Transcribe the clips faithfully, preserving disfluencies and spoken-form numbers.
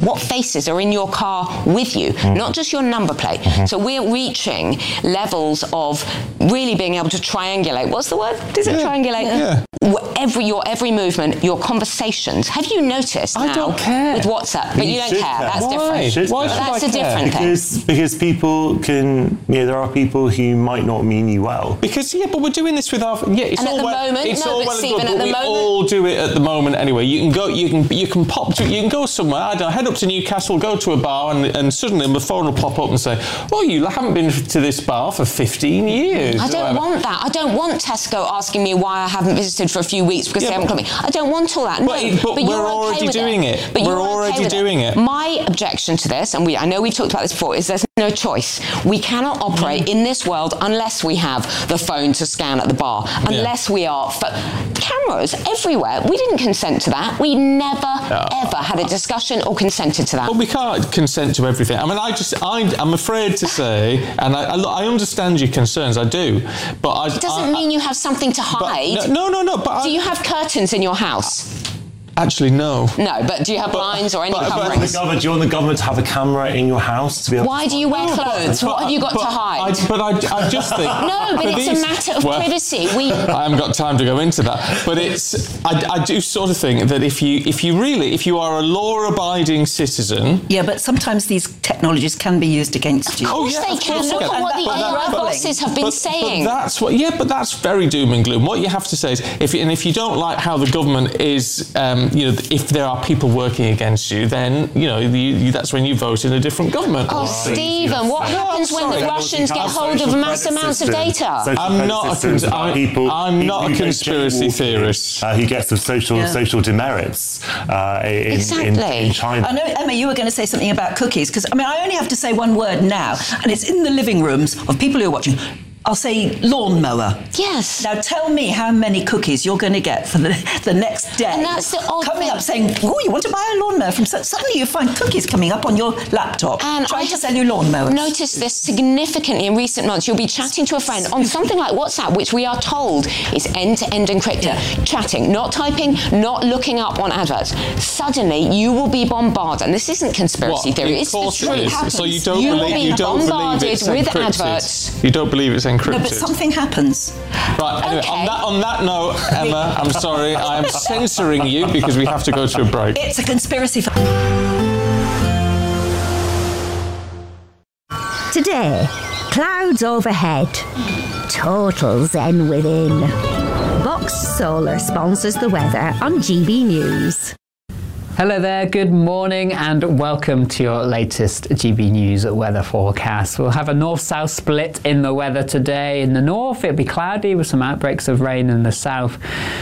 what faces are in your car with you, mm. not just your number plate. Mm-hmm. So we're reaching levels of really being able to triangulate. What's the word? Is it yeah. triangulate? Yeah. Every your every movement, your conversations. Have you noticed I now don't care. with WhatsApp? But you, you don't care. care. That's Why? different. Should Why should that's I a care? different because, thing. Because people can, you know, there are people who might not mean you well. Because yeah, but we're doing this with our yeah. It's and all at the well, moment, it's no, all but well Stephen, and good, at but the we moment, all do it at the moment anyway. You can go, you can, you can pop to, you can go somewhere. I don't know, head up to Newcastle, go to a bar, and, and suddenly the phone will pop up and say, "Oh, you haven't been to this bar for fifteen years." I don't want that. I don't want Tesco asking me why I haven't visited for a few weeks because yeah, they haven't got me. I don't want all that. No, but, it, but, but we're you're already okay doing it. it. But we're you're already okay doing it. it. My objection to this, and we, I know we've talked about this before, is there's no choice. We cannot operate mm. in this world unless we have the phone to scan at the bar, unless yeah. we are cameras everywhere. We didn't consent to that. We never oh. ever had a discussion or consented to that. But we can't consent to everything. I mean, I just, I, I'm afraid to say, and I, I understand your concerns, I do, but I... It doesn't I, mean you have something to hide. But, no, no, no, but... Do I, you have curtains in your house? Actually, no. No, but do you have blinds or any but, coverings? But the do you want the government to have a camera in your house to be able Why to do you wear no, clothes? but, What have you got but, to hide? I, but I, I just think... No, but it's these, a matter of well, privacy. We. I haven't got time to go into that. But it's... I, I do sort of think that if you if you really... If you are a law-abiding citizen... Yeah, but sometimes these technologies can be used against you. Of course oh, yeah, they of can. course Look they at can. what the But A I that, bosses have been but, saying. But that's what... Yeah, but that's very doom and gloom. What you have to say is... If, and if you don't like how the government is... Um, you know, if there are people working against you, then, you know, you, you, that's when you vote in a different government. Oh, Stephen, what happens when the Russians get hold of mass amounts of data? I'm not a, cons- I, people, I'm not a conspiracy theorist. Uh, who gets some social yeah. social demerits uh, in, exactly. in, in China. I know, Emma, you were going to say something about cookies, because, I mean, I only have to say one word now, and it's in the living rooms of people who are watching. I'll say lawnmower. Yes. Now tell me how many cookies you're going to get for the, the next day. And that's the odd Coming thing. up saying, oh, you want to buy a lawnmower from... Suddenly you find cookies coming up on your laptop and trying I to sell you lawnmowers. Noticed this significantly in recent months. You'll be chatting to a friend on something like WhatsApp, which we are told is end-to-end encrypted. Yeah. Chatting, not typing, not looking up on adverts. Suddenly you will be bombarded. And this isn't conspiracy what? theory. Of it's course the truth. it is. Happens. So you don't you believe, will be you don't bombarded believe it's with encrypted. adverts. You don't believe it's encrypted. No, but something happens. Right, anyway, Okay. on, that, on that note, Emma, I'm sorry, I am censoring you because we have to go to a break. It's a conspiracy. For- Today, clouds overhead, total zen within. Vox Solar sponsors the weather on G B News. Hello there, good morning and welcome to your latest G B News weather forecast. We'll have a north-south split in the weather today. In the north, it'll be cloudy with some outbreaks of rain in the south.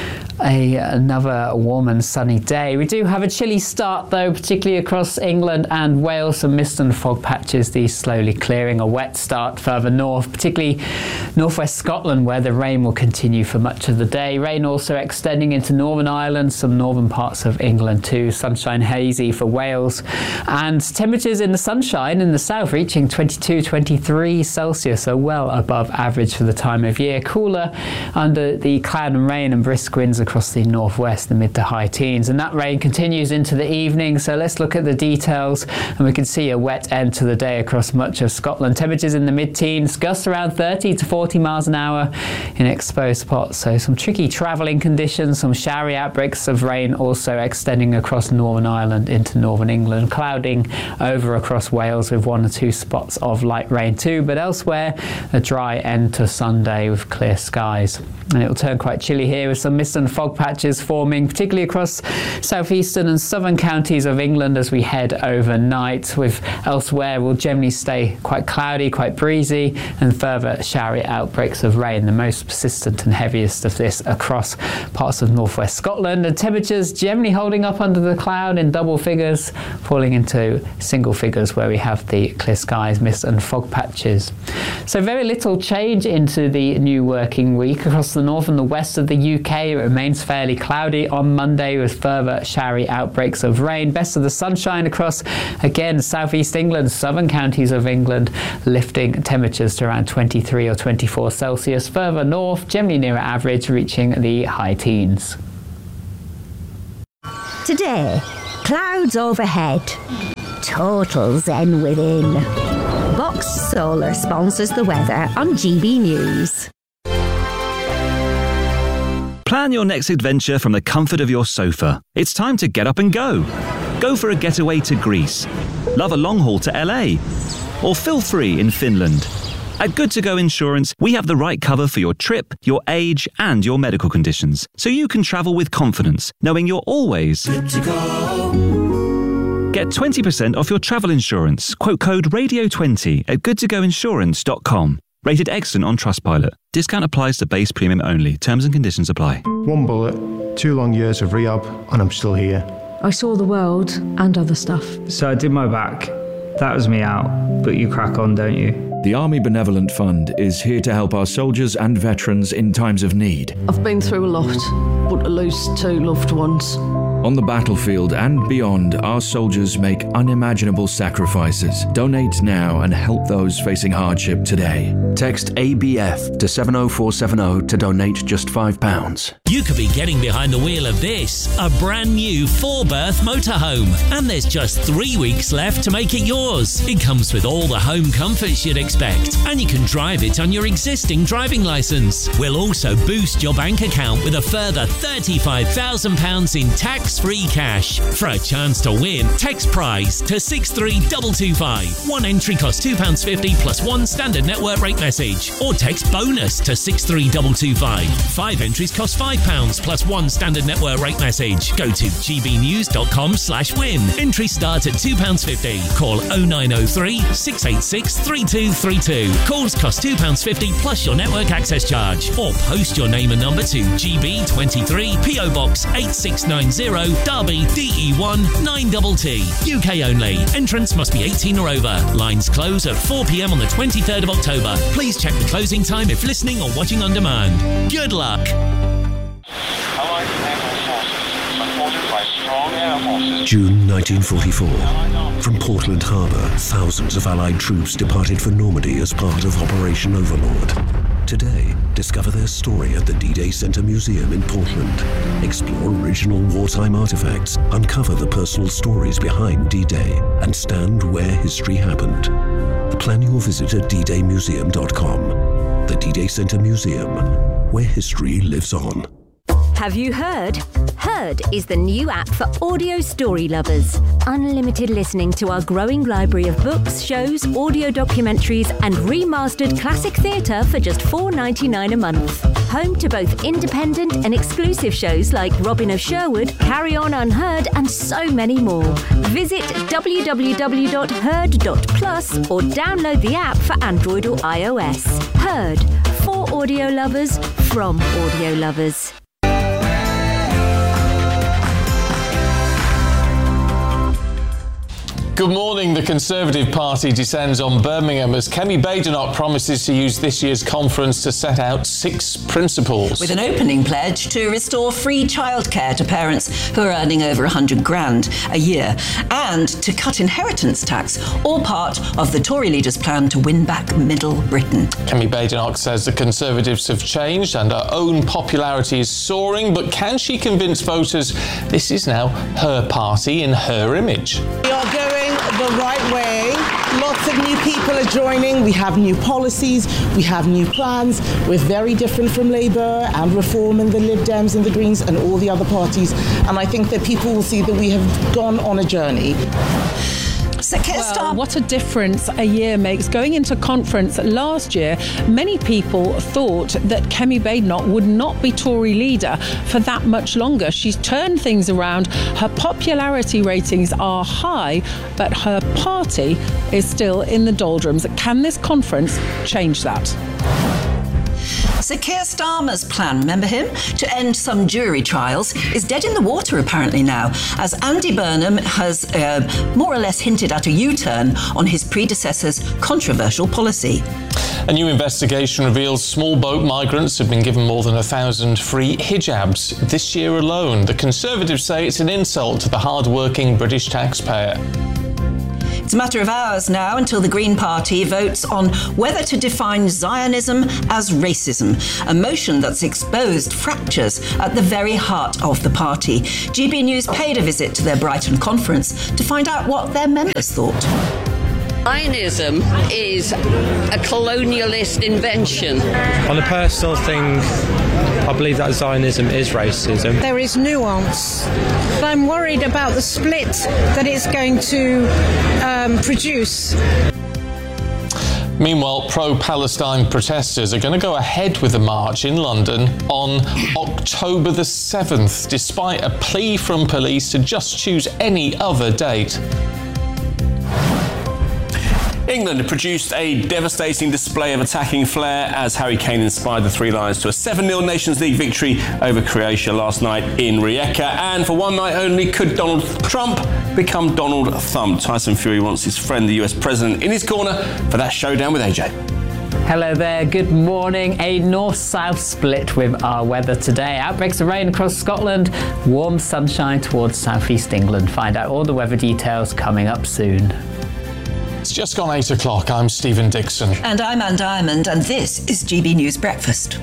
A, another warm and sunny day. We do have a chilly start though, particularly across England and Wales. Some mist and fog patches, these slowly clearing. A wet start further north, particularly northwest Scotland where the rain will continue for much of the day. Rain also extending into Northern Ireland, some northern parts of England too. Sunshine hazy for Wales. And temperatures in the sunshine in the south reaching twenty-two, twenty-three Celsius, so well above average for the time of year. Cooler under the cloud and rain and brisk winds across the northwest, the mid to high teens, and that rain continues into the evening. So let's look at the details, and we can see a wet end to the day across much of Scotland. Temperatures in the mid-teens, gusts around thirty to forty miles an hour in exposed spots. So some tricky travelling conditions, some showery outbreaks of rain also extending across Northern Ireland into northern England, clouding over across Wales with one or two spots of light rain too, but elsewhere a dry end to Sunday with clear skies. And it will turn quite chilly here with some mist and fog patches forming, particularly across southeastern and southern counties of England as we head overnight, with elsewhere will generally stay quite cloudy, quite breezy, and further showery outbreaks of rain, the most persistent and heaviest of this across parts of northwest Scotland. And temperatures generally holding up under the cloud in double figures, falling into single figures where we have the clear skies, mist and fog patches. So very little change into the new working week. Across the north and the west of the U K, it remains fairly cloudy on Monday with further showery outbreaks of rain. Best of the sunshine across, again, southeast England, southern counties of England, lifting temperatures to around twenty-three or twenty-four Celsius. Further north, generally near average, reaching the high teens. Today, clouds overhead, Total zen within. Box Solar sponsors the weather on G B News. Plan your next adventure from the comfort of your sofa. It's time to get up and go. Go for a getaway to Greece. Love a long haul to L A. Or feel free in Finland. At Good To Go Insurance, we have the right cover for your trip, your age, and your medical conditions, so you can travel with confidence, knowing you're always good to go. Get twenty percent off your travel insurance. Quote code radio twenty at good to go insurance dot com. Rated excellent on Trustpilot. Discount applies to base premium only. Terms and conditions apply. One bullet, two long years of rehab, and I'm still here. I saw the world and other stuff. So I did my back. That was me out. But you crack on, don't you? The Army Benevolent Fund is here to help our soldiers and veterans in times of need. I've been through a lot, but to lose two loved ones. On the battlefield and beyond, our soldiers make unimaginable sacrifices. Donate now and help those facing hardship today. Text A B F to seven oh four seven oh to donate just five pounds. You could be getting behind the wheel of this, a brand new four-berth motorhome, and there's just three weeks left to make it yours. It comes with all the home comforts you'd expect, and you can drive it on your existing driving licence. We'll also boost your bank account with a further thirty-five thousand pounds in tax-free cash. For a chance to win, text prize to six three two two five. One entry costs two pounds fifty plus one standard network rate message, or text bonus to six three two two five. Five entries cost five pounds plus one standard network rate message. Go to gbnews.com slash win. Entries start at two pounds fifty. Call oh nine oh three, six eight six, three two three two. Calls cost two pounds fifty plus your network access charge. Or post your name and number to G B twenty-three, P O Box eight six nine zero, Derby, D E one nine T T. U K only. Entrance must be eighteen or over. Lines close at four p m on the twenty-third of October. Please check the closing time if listening or watching on demand. Good luck. Allied naval forces, supported by strong air forces. June nineteen forty-four. From Portland Harbour, thousands of Allied troops departed for Normandy as part of Operation Overlord. Today, discover their story at the D-Day Center Museum in Portland. Explore original wartime artifacts, uncover the personal stories behind D-Day, and stand where history happened. Plan your visit at d day museum dot com. The D-Day Center Museum, where history lives on. Have you heard? Heard is the new app for audio story lovers. Unlimited listening to our growing library of books, shows, audio documentaries, and remastered classic theatre for just four dollars ninety-nine a month. Home to both independent and exclusive shows like Robin of Sherwood, Carry On Unheard, and so many more. Visit w w w dot heard dot plus or download the app for Android or iOS. Heard, for audio lovers, from audio lovers. Good morning. The Conservative Party descends on Birmingham as Kemi Badenoch promises to use this year's conference to set out six principles. With an opening pledge to restore free childcare to parents who are earning over one hundred grand a year, and to cut inheritance tax, all part of the Tory leader's plan to win back Middle Britain. Kemi Badenoch says the Conservatives have changed and her own popularity is soaring, but can she convince voters this is now her party in her image? We are going the right way. Lots of new people are joining. We have new policies. We have new plans. We're very different from Labour and Reform and the Lib Dems and the Greens and all the other parties. And I think that people will see that we have gone on a journey. So well, what a difference a year makes. Going into conference last year, many people thought that Kemi Badenoch would not be Tory leader for that much longer. She's turned things around. Her popularity ratings are high, but her party is still in the doldrums. Can this conference change that? So Keir Starmer's plan, remember him, to end some jury trials is dead in the water apparently now, as Andy Burnham has uh, more or less hinted at a U-turn on his predecessor's controversial policy. A new investigation reveals small boat migrants have been given more than a thousand free hijabs this year alone. The Conservatives say it's an insult to the hard-working British taxpayer. It's a matter of hours now until the Green Party votes on whether to define Zionism as racism, a motion that's exposed fractures at the very heart of the party. G B News paid a visit to their Brighton conference to find out what their members thought. Zionism is a colonialist invention. On a personal thing, I believe that Zionism is racism. There is nuance, but I'm worried about the split that it's going to um, produce. Meanwhile, pro-Palestine protesters are going to go ahead with a march in London on October the seventh, despite a plea from police to just choose any other date. England produced a devastating display of attacking flair as Harry Kane inspired the Three Lions to a seven nil Nations League victory over Croatia last night in Rijeka. And for one night only, could Donald Trump become Donald Thumb? Tyson Fury wants his friend, the U S President, in his corner for that showdown with A J. Hello there, good morning. A north-south split with our weather today. Outbreaks of rain across Scotland, warm sunshine towards southeast England. Find out all the weather details coming up soon. It's just gone eight o'clock. I'm Stephen Dixon. And I'm Anne Diamond, and this is G B News Breakfast.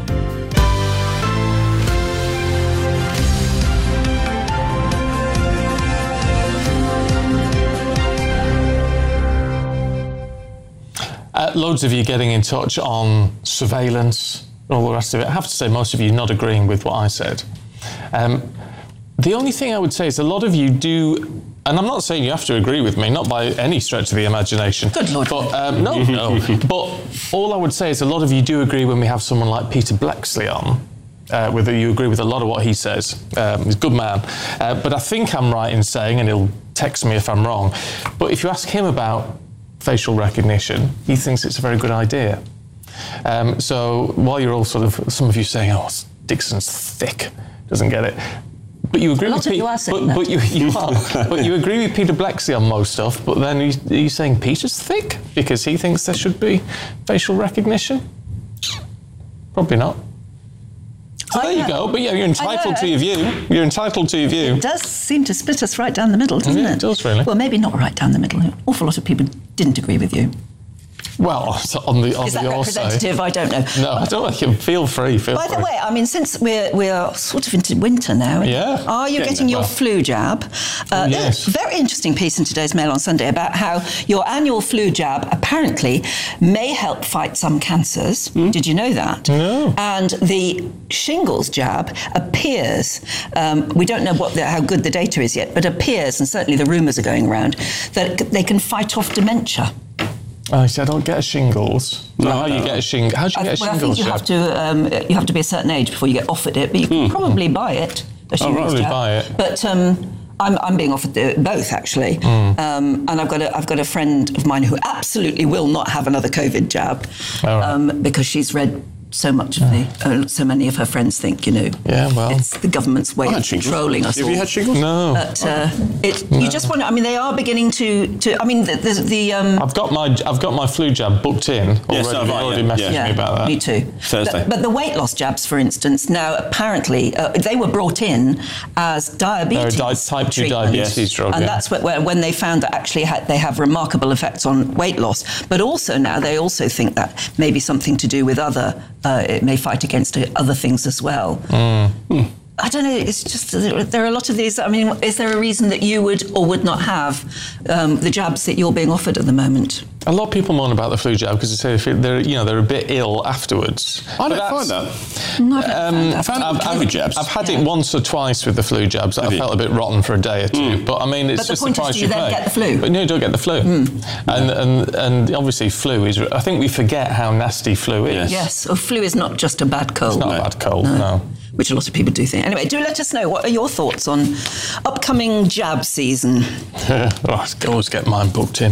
Uh, loads of you getting in touch on surveillance and all the rest of it. I have to say, most of you not agreeing with what I said. Um, the only thing I would say is a lot of you do. And I'm not saying you have to agree with me, not by any stretch of the imagination. Good Lord. But, um, no, no. But all I would say is a lot of you do agree when we have someone like Peter Bleksley on, uh, whether you agree with a lot of what he says. Um, he's a good man. Uh, but I think I'm right in saying, and he'll text me if I'm wrong, but if you ask him about facial recognition, he thinks it's a very good idea. Um, so while you're all sort of, some of you saying, oh, Dixon's thick, doesn't get it. But you agree a lot with of Pe- you are saying but, that. but you, you are. But you agree with Peter Bleksley on most stuff. But then are you, are you saying Peter's thick because he thinks there should be facial recognition? Probably not. So there you go. But yeah, you're entitled to your view. You're entitled to your view. It does seem to split us right down the middle, doesn't yeah, it? It does really. Well, maybe not right down the middle. An awful lot of people didn't agree with you. Well, so on the on Is the that your side. representative? I don't know. No, I don't. You feel free. Feel By free. the way, I mean, since we're we're sort of into winter now, Yeah. are you Getting getting it, your well. flu jab? Uh, yes. Very interesting piece in today's Mail on Sunday about how your annual flu jab apparently may help fight some cancers. Did you know that? No. And the shingles jab appears, um, we don't know what the, how good the data is yet, but appears, and certainly the rumours are going around, that they can fight off dementia. I said, I don't get a shingles. No, how you get a shingles? How do you get a well, shingles I think you jab? have to um, you have to be a certain age before you get offered it, but you can probably buy it. A shingles probably jab. buy it. But um, I'm I'm being offered the, both actually, Mm. um, and I've got a I've got a friend of mine who absolutely will not have another COVID jab All right. um, because she's read so much of the uh, so many of her friends think, you know, Yeah, well. it's the government's way I of had shingles. controlling us Have all. you had shingles? No. But uh, it, you just want to, I mean, they are beginning to, to I mean, the, the, the um, I've got my I've got my flu jab booked in already. Yes, so have You've I, already yeah. messaged Yeah. me about that. Me too. Thursday. But, but the weight loss jabs, for instance, now apparently uh, they were brought in as diabetes They're a di- type two treatment. diabetes Yes. drug. And yeah. that's where, where, when they found that actually ha- they have remarkable effects on weight loss. But also now they also think that maybe something to do with other, uh, it may fight against uh, other things as well. Mm. I don't know, it's just, there are a lot of these. I mean, is there a reason that you would or would not have um, the jabs that you're being offered at the moment? A lot of people moan about the flu jab because they say if they're, you know, they're a bit ill afterwards. I But don't find that's- that. No, I've never Um, found that. I found I've, it with COVID I've, jabs. I've had it once or twice with the flu jabs. I Have you? felt a bit rotten for a day or two. But I mean, it's But the just point the is, price do you then pay. get the flu? But no, you don't get the flu. And, and and obviously, flu is. I think we forget how nasty flu is. Yes. Yes, or flu is not just a bad cold. It's not a bad cold. No. Which a lot of people do think. Anyway, do let us know, what are your thoughts on upcoming jab season? Oh, I always get mine booked in.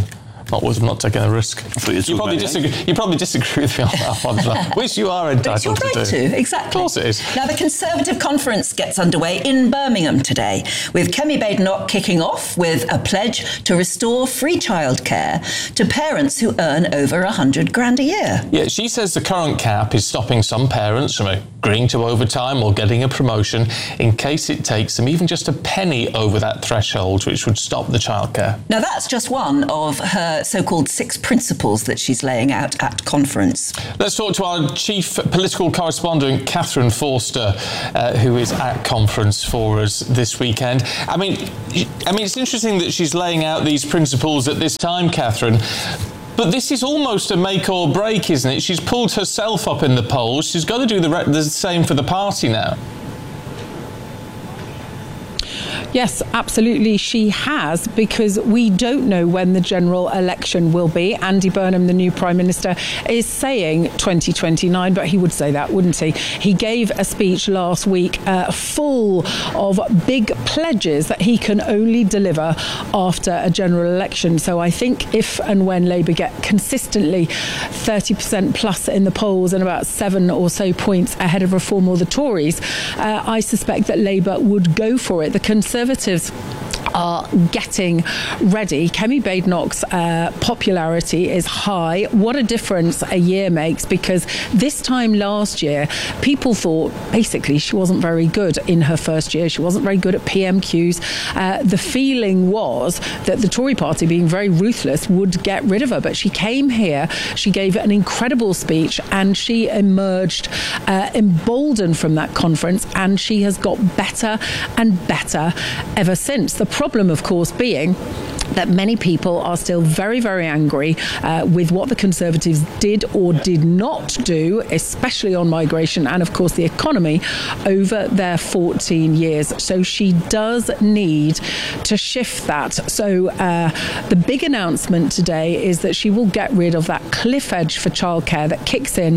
not worth not taking a risk. You probably disagree. You probably disagree with me on that one, which you are entitled but it's to your right do. to, exactly. Of course it is. Now, the Conservative conference gets underway in Birmingham today, with Kemi Badenoch kicking off with a pledge to restore free childcare to parents who earn over a hundred grand a year. Yeah, she says the current cap is stopping some parents from agreeing to overtime or getting a promotion in case it takes them even just a penny over that threshold, which would stop the childcare. Now, that's just one of her so-called six principles that she's laying out at conference. Let's talk to our chief political correspondent, Catherine Forster, uh, who is at conference for us this weekend. I mean, I mean, it's interesting that she's laying out these principles at this time, Catherine. But this is almost a make or break, isn't it? She's pulled herself up in the polls. She's got to do the, re- the same for the party now. Yes, absolutely, she has, because we don't know when the general election will be. Andy Burnham, the new Prime Minister, is saying twenty twenty-nine, but he would say that, wouldn't he? He gave a speech last week uh, full of big pledges that he can only deliver after a general election. So I think if and when Labour get consistently thirty percent plus in the polls and about seven or so points ahead of Reform or the Tories, uh, I suspect that Labour would go for it. The Conservatives are getting ready. Kemi Badenoch's uh, popularity is high. What a difference a year makes, because this time last year, people thought basically she wasn't very good in her first year. She wasn't very good at P M Qs. Uh, the feeling was that the Tory party, being very ruthless, would get rid of her. But she came here, she gave an incredible speech, and she emerged uh, emboldened from that conference, and she has got better and better ever since. The problem, of course, being that many people are still very, very angry uh, with what the Conservatives did or did not do, especially on migration and, of course, the economy over their fourteen years. So she does need to shift that. So uh, the big announcement today is that she will get rid of that cliff edge for childcare that kicks in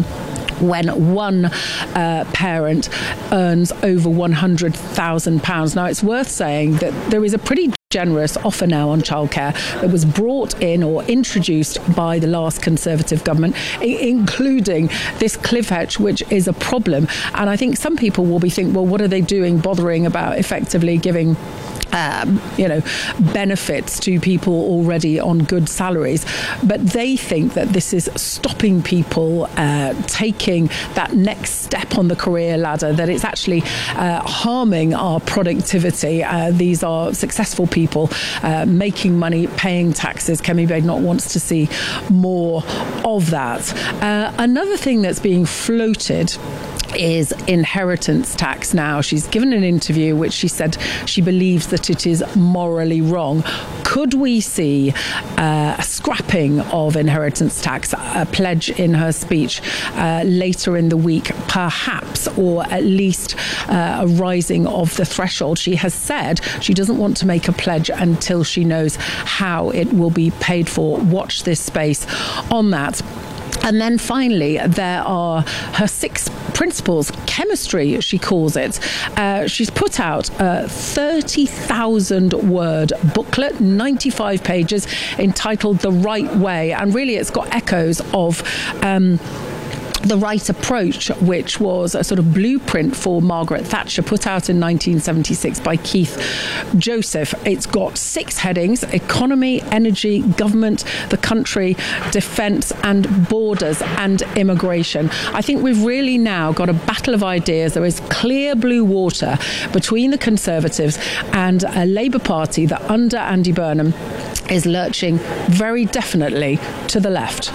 when one uh, parent earns over one hundred thousand pounds. Now, it's worth saying that there is a pretty generous offer now on childcare that was brought in or introduced by the last Conservative government, I- including this cliff edge, which is a problem. And I think some people will be thinking, well, what are they doing bothering about effectively giving Um, you know, benefits to people already on good salaries, but they think that this is stopping people uh, taking that next step on the career ladder, that it's actually uh, harming our productivity. Uh, these are successful people uh, making money, paying taxes. Kemi Badenoch wants to see more of that. Uh, another thing that's being floated is inheritance tax now. She's given an interview which she said she believes that it is morally wrong. Could we see uh, a scrapping of inheritance tax, a pledge in her speech uh, later in the week, perhaps, or at least uh, a rising of the threshold? She has said she doesn't want to make a pledge until she knows how it will be paid for. Watch this space on that. And then finally, there are her six principles, chemistry, she calls it. Uh, she's put out a thirty thousand word booklet, ninety-five pages, entitled The Right Way. And really, it's got echoes of Um, The Right Approach, which was a sort of blueprint for Margaret Thatcher, put out in nineteen seventy-six by Keith Joseph. It's got six headings: economy, energy, government, the country, defence and borders, and immigration. I think we've really now got a battle of ideas. There is clear blue water between the Conservatives and a Labour Party that, under Andy Burnham, is lurching very definitely to the left.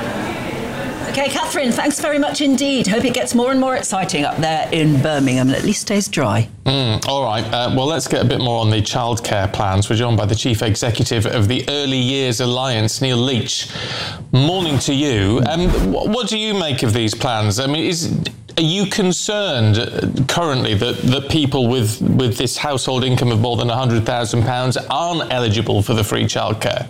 Okay, Catherine, thanks very much indeed. Hope it gets more and more exciting up there in Birmingham and at least stays dry. Mm, all right. Uh, well, let's get a bit more on the childcare plans. We're joined by the Chief Executive of the Early Years Alliance, Neil Leach. Morning to you. Um, what do you make of these plans? I mean, is... Are you concerned currently that, that people with, with this household income of more than one hundred thousand pounds aren't eligible for the free childcare?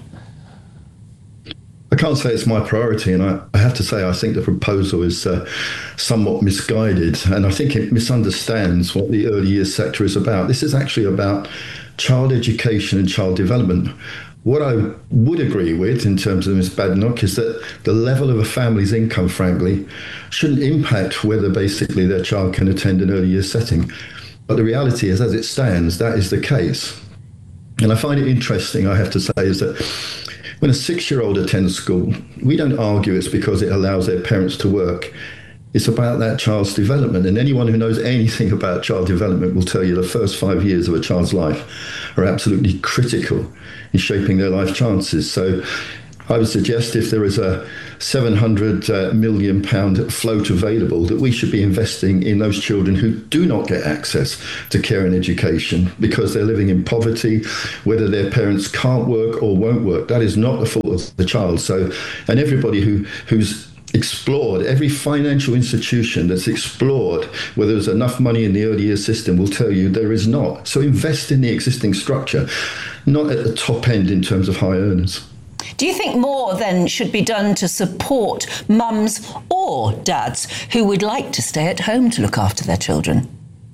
I can't say it's my priority, and I, I have to say I think the proposal is uh, somewhat misguided, and I think it misunderstands what the early years sector is about. This is actually about child education and child development. What I would agree with in terms of Miz Badenoch is that the level of a family's income, frankly, shouldn't impact whether basically their child can attend an early years setting. But the reality is, as it stands, that is the case. And I find it interesting, I have to say, is that when a six-year-old attends school, we don't argue it's because it allows their parents to work. It's about that child's development. And anyone who knows anything about child development will tell you the first five years of a child's life are absolutely critical in shaping their life chances. So I would suggest if there is a seven hundred million pound float available, that we should be investing in those children who do not get access to care and education because they're living in poverty, whether their parents can't work or won't work. That is not the fault of the child. So, and everybody who who's explored, every financial institution that's explored whether there's enough money in the early years system will tell you there is not. So invest in the existing structure, not at the top end in terms of high earners. Do you think more then should be done to support mums or dads who would like to stay at home to look after their children?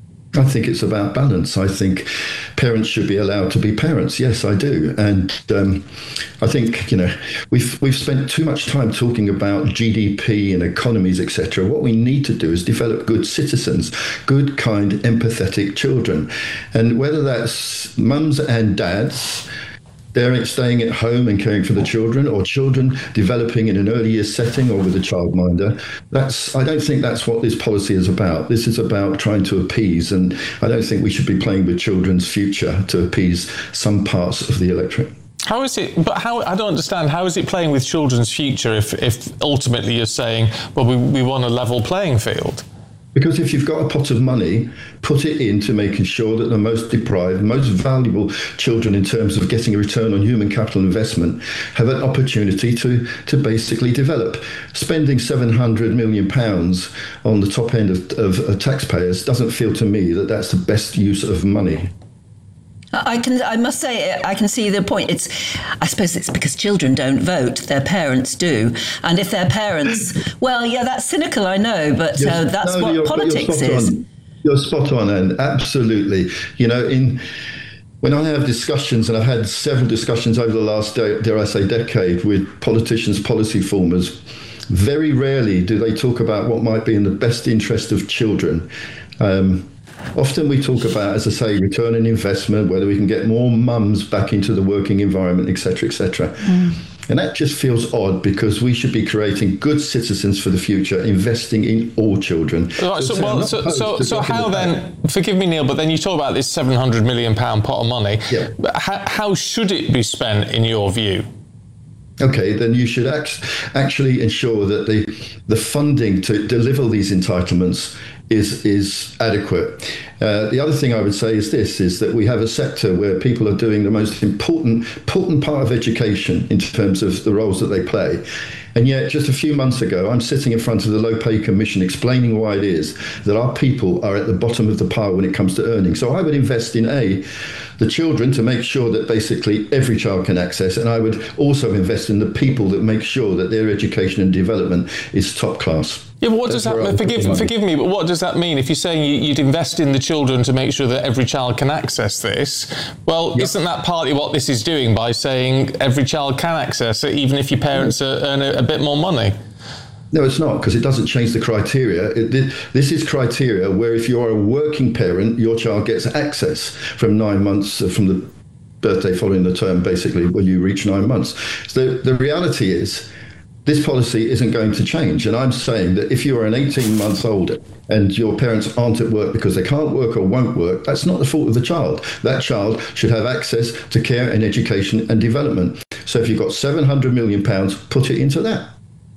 I think it's about balance. I think parents should be allowed to be parents. Yes, I do. And um, I think, you know, we've we've spent too much time talking about G D P and economies, et cetera. What we need to do is develop good citizens, good, kind, empathetic children. And whether that's mums and dads, they're staying at home and caring for the children, or children developing in an early years setting or with a childminder. That's, I don't think that's what this policy is about. This is about trying to appease, and I don't think we should be playing with children's future to appease some parts of the electorate. How is it, but how, I don't understand, how is it playing with children's future if, if ultimately you're saying, well, we, we want a level playing field? Because if you've got a pot of money, put it into making sure that the most deprived, most valuable children in terms of getting a return on human capital investment have an opportunity to, to basically develop. Spending seven hundred million pounds on the top end of, of, of taxpayers doesn't feel to me that that's the best use of money. I can. I must say, I can see the point. It's, I suppose it's because children don't vote; their parents do. And if their parents, well, yeah, that's cynical, I know, but uh, that's no, what you're, politics you're is. On. You're spot on, and absolutely. You know, in when I have discussions, and I've had several discussions over the last, dare I say, decade with politicians, policy formers, very rarely do they talk about what might be in the best interest of children. Um, Often we talk about, as I say, return on investment, whether we can get more mums back into the working environment, et cetera, et cetera. Mm. And that just feels odd because we should be creating good citizens for the future, investing in all children. Right, so, well, so, so, so how then, forgive me, Neil, but then you talk about this seven hundred million pound pot of money. Yeah. How, how should it be spent in your view? Okay, then you should act, actually ensure that the the funding to deliver these entitlements is is adequate. Uh, the other thing I would say is this, is that we have a sector where people are doing the most important, important part of education in terms of the roles that they play. And yet, just a few months ago, I'm sitting in front of the Low Pay Commission explaining why it is that our people are at the bottom of the pile when it comes to earning. So I would invest in A, the children to make sure that basically every child can access, and I would also invest in the people that make sure that their education and development is top class. Yeah, but what That's does that mean? Forgive, forgive me, but what does that mean? If you're saying you'd invest in the children to make sure that every child can access this, well, yep. Isn't that partly what this is doing by saying every child can access it, even if your parents are, earn a, a bit more money? No, it's not, because it doesn't change the criteria. It, it, this is criteria where if you are a working parent, your child gets access from nine months uh, from the birthday following the term, basically, when you reach nine months. So the, the reality is, this policy isn't going to change. And I'm saying that if you are an eighteen months old and your parents aren't at work because they can't work or won't work, that's not the fault of the child. That child should have access to care and education and development. So if you've got seven hundred million pounds, put it into that.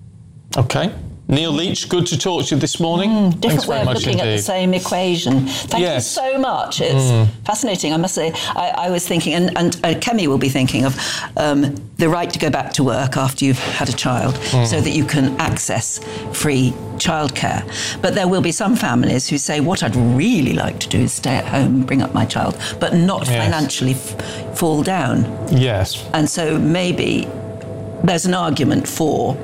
Okay. Neil Leach, good to talk to you this morning. Mm, different Thanks way very of much looking indeed. at the same equation. Thank yes. you so much. It's mm. fascinating. I must say, I, I was thinking, and, and uh, Kemi will be thinking of um, the right to go back to work after you've had a child mm. so that you can access free childcare. But there will be some families who say, what I'd really like to do is stay at home and bring up my child, but not yes. financially f- fall down. Yes. And so maybe there's an argument for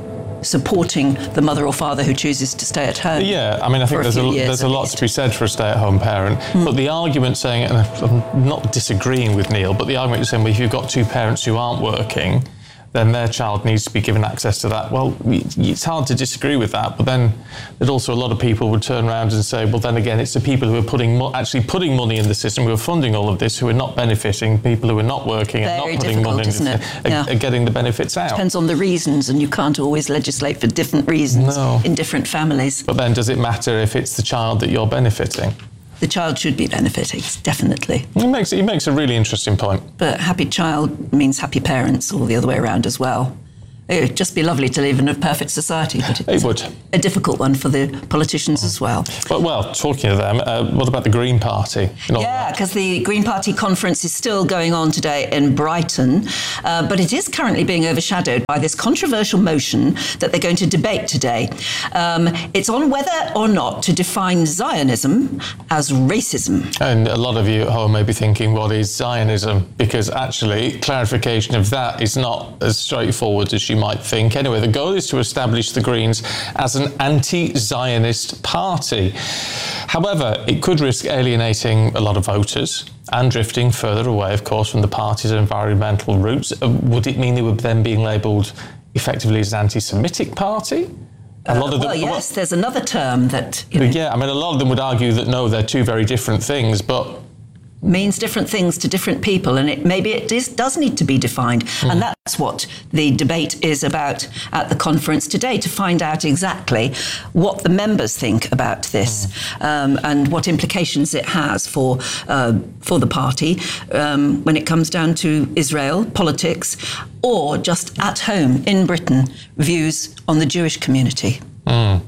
supporting the mother or father who chooses to stay at home. Yeah, I mean, I think there's a, a there's a lot least. to be said for a stay-at-home parent. Mm. But the argument saying, and I'm not disagreeing with Neil, but the argument is saying, well, if you've got two parents who aren't working, then their child needs to be given access to that. Well, it's hard to disagree with that, but then there's also a lot of people would turn around and say, well, then again, it's the people who are putting mo- actually putting money in the system, who are funding all of this, who are not benefiting, people who are not working and Very not putting money in isn't it, it? are, Yeah. are getting the benefits out. Depends on the reasons, and you can't always legislate for different reasons no. in different families. But then does it matter if it's the child that you're benefiting? The child should be benefiting, definitely. He makes, he makes a really interesting point. But happy child means happy parents, or the other way around as well. It would just be lovely to live in a perfect society, but it's it would. a difficult one for the politicians as well. But, well, talking of them, uh, what about the Green Party? Yeah, because the Green Party conference is still going on today in Brighton, uh, but it is currently being overshadowed by this controversial motion that they're going to debate today. Um, it's on whether or not to define Zionism as racism. And a lot of you at home may be thinking, what is Zionism? Because actually, clarification of that is not as straightforward as you might think. Anyway, the goal is to establish the Greens as an anti-Zionist party. However, it could risk alienating a lot of voters and drifting further away, of course, from the party's environmental roots. Uh, would it mean they were then being labelled effectively as an anti-Semitic party? A lot of well, them, yes, there's another term that... You know, yeah, I mean, a lot of them would argue that, no, they're two very different things, but... means different things to different people, and it maybe it is, does need to be defined. Mm. And that's what the debate is about at the conference today, to find out exactly what the members think about this mm. um, and what implications it has for uh, for the party um, when it comes down to Israel, politics, or just at home in Britain, views on the Jewish community. Mm.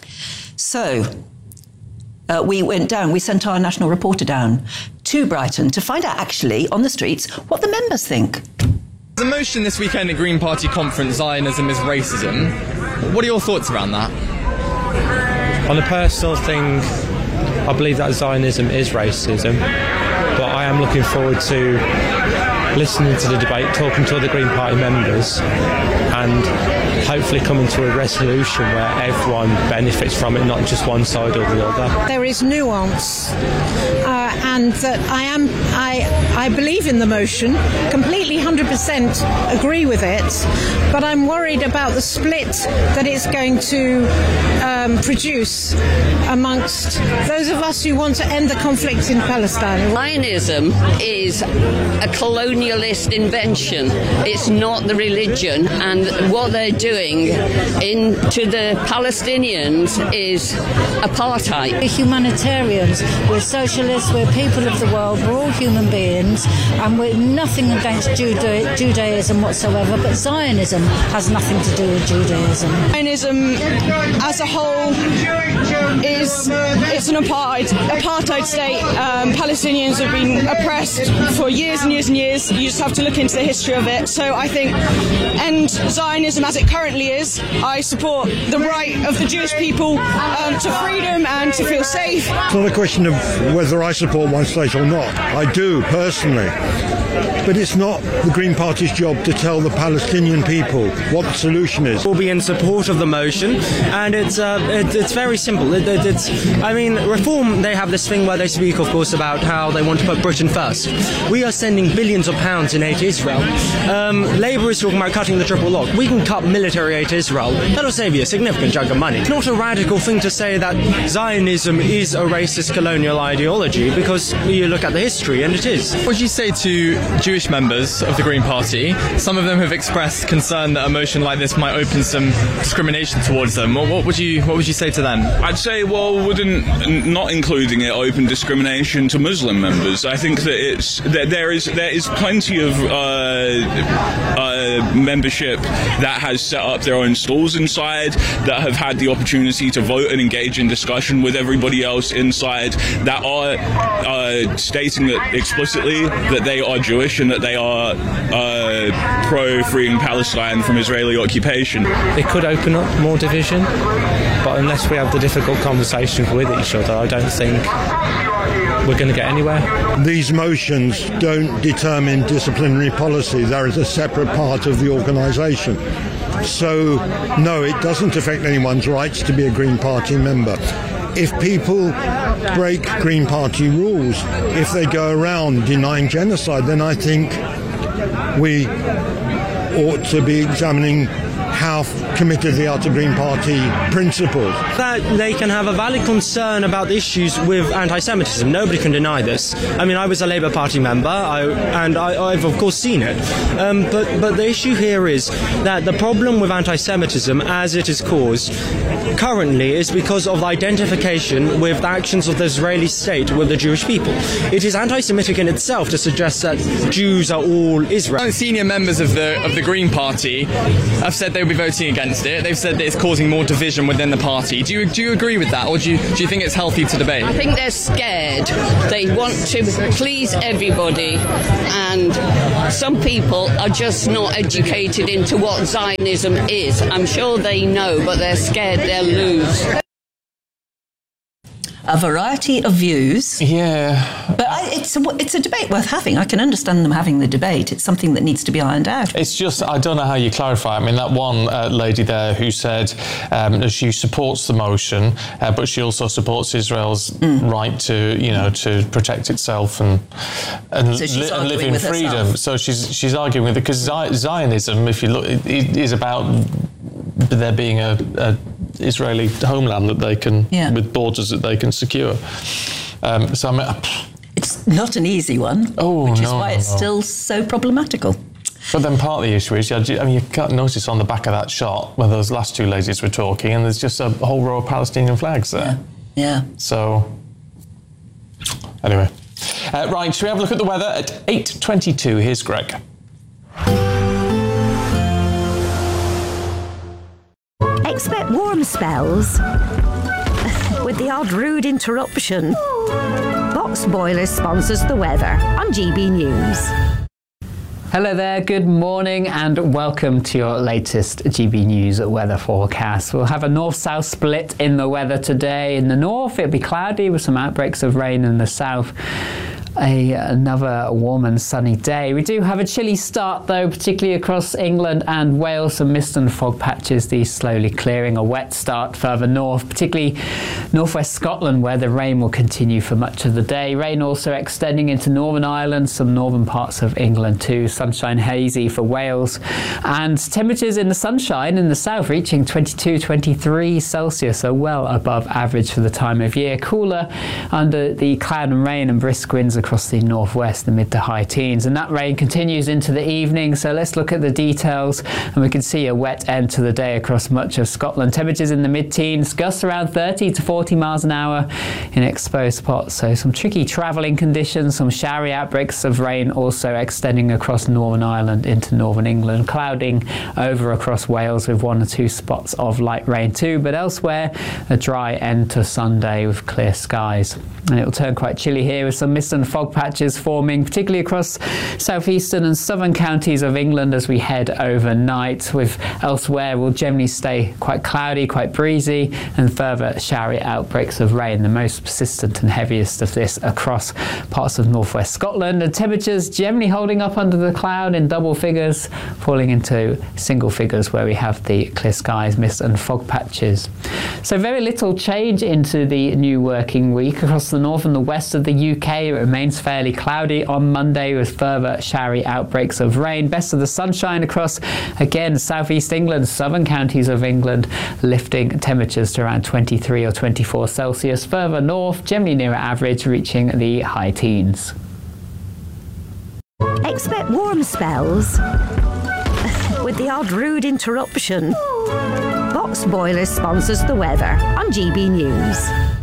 So... Uh, we went down, we sent our national reporter down to Brighton to find out actually on the streets what the members think. The motion this weekend at Green Party conference, Zionism is racism. What are your thoughts around that? On a personal thing, I believe that Zionism is racism, but I am looking forward to listening to the debate, talking to other Green Party members, and hopefully coming to a resolution where everyone benefits from it, not just one side or the other. There is nuance, uh, and that I am, I, I believe in the motion, completely one hundred percent agree with it, but I'm worried about the split that it's going to um, produce amongst those of us who want to end the conflict in Palestine. Zionism is a colonialist invention. It's not the religion, and what they're doing into the Palestinians is apartheid. We're humanitarians, we're socialists, we're people of the world, we're all human beings, and we're nothing against Juda- Judaism whatsoever, but Zionism has nothing to do with Judaism. Zionism as a whole is it's an apartheid, apartheid state. Um, Palestinians have been oppressed for years and years and years. You just have to look into the history of it. So I think end Zionism as it currently is. I support the right of the Jewish people um, to freedom and to feel safe. It's not a question of whether I support one state or not. I do, personally. But it's not the Green Party's job to tell the Palestinian people what the solution is. We'll be in support of the motion, and it's uh, it, it's very simple. It, it, it's, I mean, Reform, they have this thing where they speak, of course, about how they want to put Britain first. We are sending billions of pounds in aid to Israel. Um, Labour is talking about cutting the triple lock. We can cut military aid to Israel. That'll save you a significant chunk of money. It's not a radical thing to say that Zionism is a racist colonial ideology, because you look at the history, and it is. What would you say to Jewish members of the Green Party? Some of them have expressed concern that a motion like this might open some discrimination towards them. What, what would you What would you say to them? I'd say, well, wouldn't not including it open discrimination to Muslim members? I think that it's that there is there is plenty of uh, uh, membership that has set up their own stalls inside, that have had the opportunity to vote and engage in discussion with everybody else inside, that are uh, stating that explicitly that they are Jewish and that they are uh, pro freeing Palestine from Israeli occupation. It could open up more division, but unless we have the difficult conversations with each other, I don't think we're going to get anywhere. These motions don't determine disciplinary policy. There is a separate part of the organisation. So, no, it doesn't affect anyone's rights to be a Green Party member. If people break Green Party rules, if they go around denying genocide, then I think we ought to be examining how committed they are to Green Party principles. That they can have a valid concern about the issues with anti-Semitism. Nobody can deny this. I mean, I was a Labour Party member, I, and I, I've of course seen it. Um, but, but the issue here is that the problem with anti-Semitism, as it is caused currently, is because of identification with the actions of the Israeli state with the Jewish people. It is anti-Semitic in itself to suggest that Jews are all Israel. Senior members of the of the Green Party have said they will be voting against it. They've said that it's causing more division within the party. Do you do you agree with that, or do you do you think it's healthy to debate? I think they're scared. They want to please everybody, and some people are just not educated into what Zionism is. I'm sure they know, but they're scared they'll lose. A variety of views. Yeah. But I, it's, a, it's a debate worth having. I can understand them having the debate. It's something that needs to be ironed out. It's just, I don't know how you clarify. I mean, that one uh, lady there who said um, that she supports the motion, uh, but she also supports Israel's mm. right to, you know, to protect itself and and, so li- and live in freedom. Herself. So she's she's arguing with it, because Zionism, if you look, it, it is about there being a, a Israeli homeland that they can, yeah. with borders that they can secure. Um, so I mean, it's not an easy one, oh, which is no, why no, it's no. still so problematical. But then part of the issue is, I mean, you can't notice on the back of that shot where those last two ladies were talking, and there's just a whole row of Palestinian flags there. Yeah. yeah. So, anyway. Uh, right, should we have a look at the weather at eight twenty-two? Here's Greg. Expect warm spells with the odd rude interruption. Box Boilers sponsors the weather on G B News. Hello there, good morning and welcome to your latest G B News weather forecast. We'll have a north-south split in the weather today. In the north, it'll be cloudy with some outbreaks of rain in the south. A, another warm and sunny day. We do have a chilly start though, particularly across England and Wales. Some mist and fog patches, these slowly clearing. A wet start further north, particularly northwest Scotland, where the rain will continue for much of the day. Rain also extending into Northern Ireland, some northern parts of England too. Sunshine hazy for Wales. And temperatures in the sunshine in the south reaching twenty-two, twenty-three Celsius, so well above average for the time of year. Cooler under the cloud and rain and brisk winds across the northwest, the mid to high teens, and that rain continues into the evening. So let's look at the details, and we can see a wet end to the day across much of Scotland. Temperatures in the mid-teens, gusts around thirty to forty miles an hour in exposed spots. So some tricky travelling conditions, some showery outbreaks of rain also extending across Northern Ireland into northern England, clouding over across Wales with one or two spots of light rain too, but elsewhere a dry end to Sunday with clear skies. And it will turn quite chilly here with some mist and fog patches forming, particularly across southeastern and southern counties of England as we head overnight, with elsewhere will generally stay quite cloudy, quite breezy, and further showery outbreaks of rain, the most persistent and heaviest of this across parts of northwest Scotland. And temperatures generally holding up under the cloud in double figures, falling into single figures where we have the clear skies, mist and fog patches. So very little change into the new working week. Across the north and the west of the U K, it remains fairly cloudy on Monday with further showery outbreaks of rain. Best of the sunshine across, again, southeast England, southern counties of England, lifting temperatures to around twenty-three or twenty-four Celsius. Further north, generally near average, reaching the high teens. Expect warm spells with the odd rude interruption. Box Boilers sponsors the weather on G B News.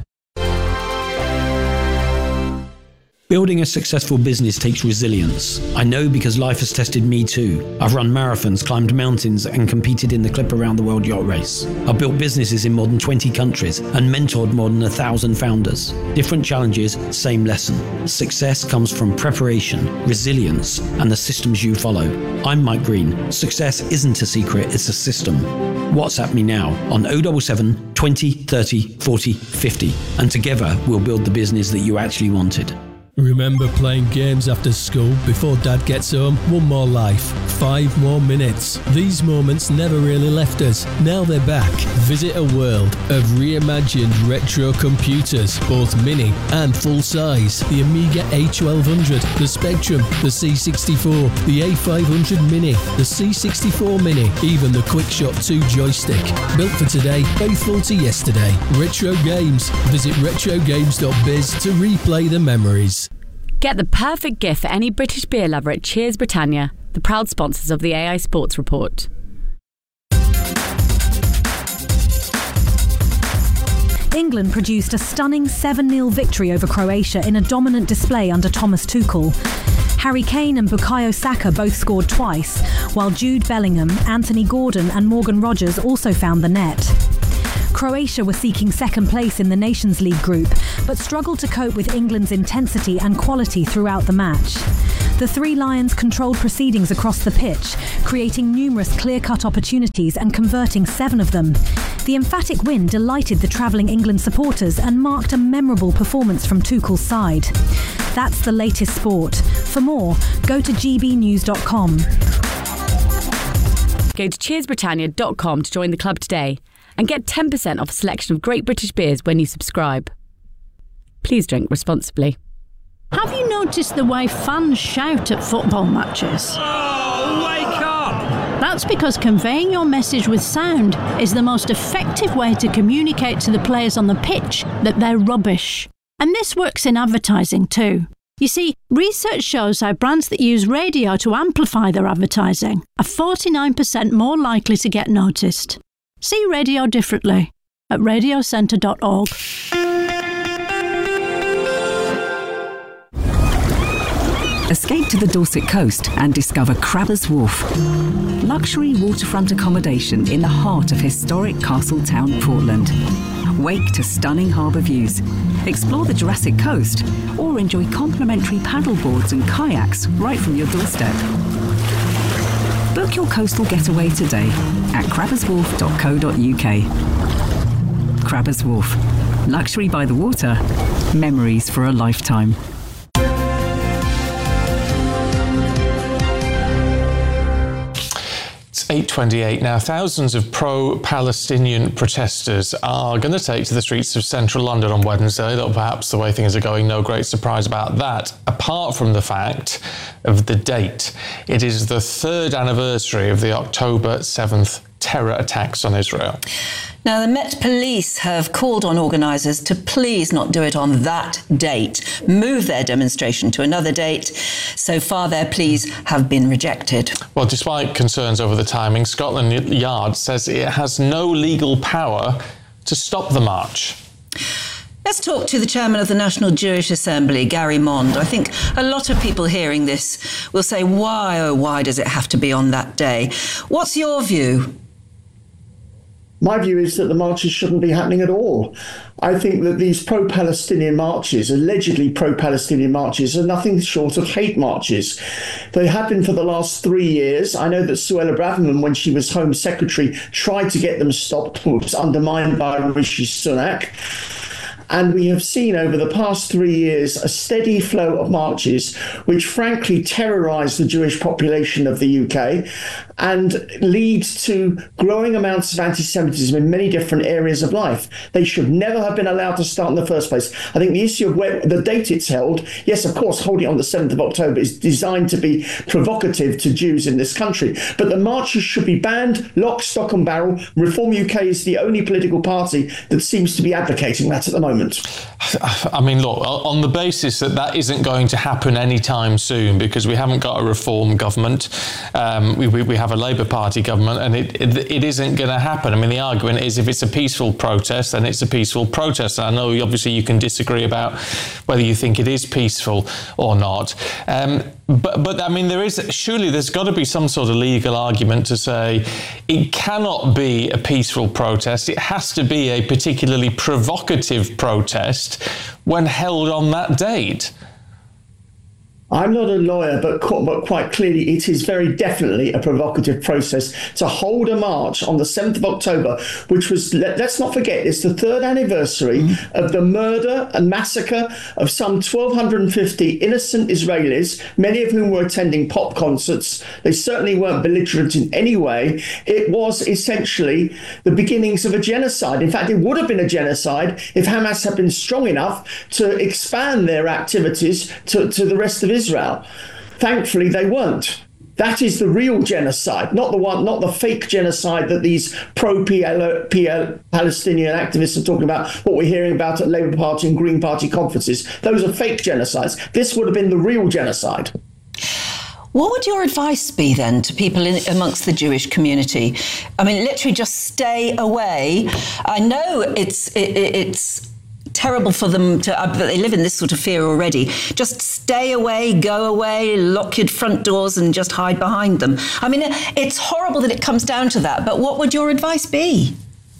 Building a successful business takes resilience. I know because life has tested me too. I've run marathons, climbed mountains, and competed in the Clip Around the World Yacht Race. I've built businesses in more than twenty countries and mentored more than a thousand founders. Different challenges, same lesson. Success comes from preparation, resilience, and the systems you follow. I'm Mike Green. Success isn't a secret, it's a system. WhatsApp me now on oh seven seven, twenty, thirty, forty, fifty, and together we'll build the business that you actually wanted. Remember playing games after school before Dad gets home? One more life, five more minutes. These moments never really left us. Now they're back. Visit a world of reimagined retro computers, both mini and full size. The Amiga A twelve hundred, the Spectrum, the C sixty-four, the A five hundred Mini, the C sixty-four Mini, even the QuickShot two joystick. Built for today, faithful to yesterday. Retro Games. Visit retro games dot biz to replay the memories. Get the perfect gift for any British beer lover at Cheers Britannia, the proud sponsors of the A I Sports Report. England produced a stunning seven nil victory over Croatia in a dominant display under Thomas Tuchel. Harry Kane and Bukayo Saka both scored twice, while Jude Bellingham, Anthony Gordon and Morgan Rogers also found the net. Croatia were seeking second place in the Nations League group, but struggled to cope with England's intensity and quality throughout the match. The Three Lions controlled proceedings across the pitch, creating numerous clear-cut opportunities and converting seven of them. The emphatic win delighted the travelling England supporters and marked a memorable performance from Tuchel's side. That's the latest sport. For more, go to g b news dot com. Go to cheers britannia dot com to join the club today and get ten percent off a selection of great British beers when you subscribe. Please drink responsibly. Have you noticed the way fans shout at football matches? Oh, wake up! That's because conveying your message with sound is the most effective way to communicate to the players on the pitch that they're rubbish. And this works in advertising too. You see, research shows how brands that use radio to amplify their advertising are forty-nine percent more likely to get noticed. See radio differently at radio centre dot org. Escape to the Dorset coast and discover Crabbers Wharf. Luxury waterfront accommodation in the heart of historic Castletown, Portland. Wake to stunning harbour views. Explore the Jurassic Coast or enjoy complimentary paddleboards and kayaks right from your doorstep. Book your coastal getaway today at crabbers wharf dot co dot u k. Crabbers Wharf. Luxury by the water. Memories for a lifetime. eight twenty-eight now. Thousands of pro-Palestinian protesters are going to take to the streets of central London on Wednesday, though perhaps the way things are going, no great surprise about that, apart from the fact of the date. It is the third anniversary of the October seventh terror attacks on Israel. Now, the Met Police have called on organisers to please not do it on that date, move their demonstration to another date. So far, their pleas have been rejected. Well, despite concerns over the timing, Scotland Yard says it has no legal power to stop the march. Let's talk to the chairman of the National Jewish Assembly, Gary Mond. I think a lot of people hearing this will say, why, oh, why does it have to be on that day? What's your view? My view is that the marches shouldn't be happening at all. I think that these pro-Palestinian marches, allegedly pro-Palestinian marches, are nothing short of hate marches. They have been for the last three years. I know that Suella Braverman, when she was Home Secretary, tried to get them stopped, but was undermined by Rishi Sunak. And we have seen over the past three years a steady flow of marches which frankly terrorise the Jewish population of the U K and lead to growing amounts of anti-Semitism in many different areas of life. They should never have been allowed to start in the first place. I think the issue of where the date it's held, yes, of course, holding it on the seventh of October is designed to be provocative to Jews in this country. But the marches should be banned, lock, stock and barrel. Reform U K is the only political party that seems to be advocating that at the moment. I mean, look, on the basis that that isn't going to happen anytime soon because we haven't got a Reform government, um, we, we have a Labour Party government, and it, it, it isn't going to happen. I mean, the argument is if it's a peaceful protest, then it's a peaceful protest. And I know, obviously, you can disagree about whether you think it is peaceful or not. Um, but, but, I mean, there is, surely there's got to be some sort of legal argument to say it cannot be a peaceful protest. It has to be a particularly provocative protest when held on that date. I'm not a lawyer, but, but quite clearly it is very definitely a provocative process to hold a march on the seventh of October, which was, let, let's not forget, it's the third anniversary mm. of the murder and massacre of some twelve fifty innocent Israelis, many of whom were attending pop concerts. They certainly weren't belligerent in any way. It was essentially the beginnings of a genocide. In fact, it would have been a genocide if Hamas had been strong enough to expand their activities to, to the rest of Israel. Thankfully, they weren't. That is the real genocide, not the one, not the fake genocide that these pro-P L, P L, Palestinian activists are talking about, what we're hearing about at Labour Party and Green Party conferences. Those are fake genocides. This would have been the real genocide. What would your advice be then to people in, amongst the Jewish community? I mean, literally just stay away. I know it's it, it's terrible for them to, uh, they live in this sort of fear already. Just stay away, go away, lock your front doors and just hide behind them. I mean, it's horrible that it comes down to that, but what would your advice be?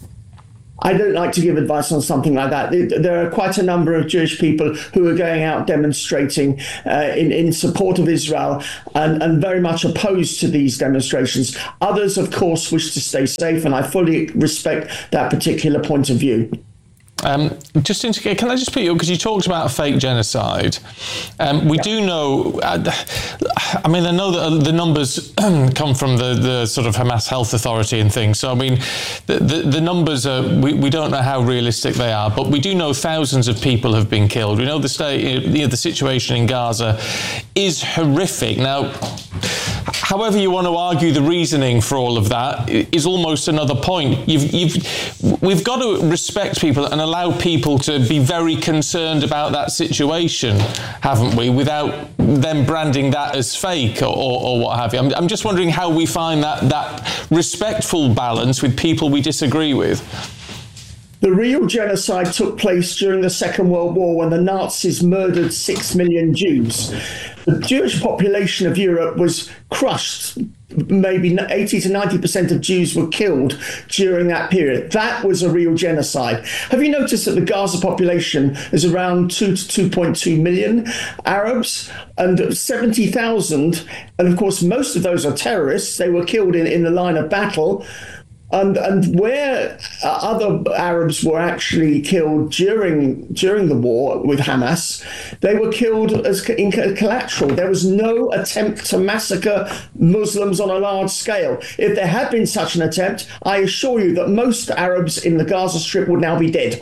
I don't like to give advice on something like that. There are quite a number of Jewish people who are going out demonstrating uh, in, in support of Israel and, and very much opposed to these demonstrations. Others, of course, wish to stay safe, and I fully respect that particular point of view. Um, just to, can I just put you, because you talked about a fake genocide. Um, we yeah. do know, uh, I mean, I know that the numbers come from the, the sort of Hamas Health Authority and things. So, I mean, the, the, the numbers, are, we, we don't know how realistic they are, but we do know thousands of people have been killed. We know the state, you know, the situation in Gaza is horrific. Now, however you want to argue the reasoning for all of that is almost another point. You've, you've, we've got to respect people and allow people to be very concerned about that situation, haven't we, without them branding that as fake or, or, or what have you. I'm, I'm just wondering how we find that, that respectful balance with people we disagree with. The real genocide took place during the Second World War when the Nazis murdered six million Jews. The Jewish population of Europe was crushed. Maybe eighty to ninety percent of Jews were killed during that period. That was a real genocide. Have you noticed that the Gaza population is around two to two point two million Arabs and seventy thousand? And of course, most of those are terrorists. They were killed in, in the line of battle. And and where other Arabs were actually killed during during the war with Hamas, they were killed as in collateral. There was no attempt to massacre Muslims on a large scale. If there had been such an attempt, I assure you that most Arabs in the Gaza Strip would now be dead.